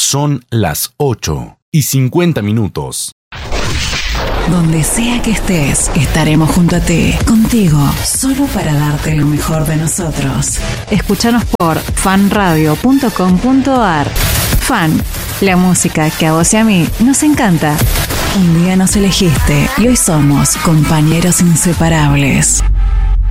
Son las 8:50. Donde sea que estés, estaremos junto a ti, contigo, solo para darte lo mejor de nosotros. Escúchanos por fanradio.com.ar. Fan, la música que a vos y a mí nos encanta. Un día nos elegiste y hoy somos compañeros inseparables.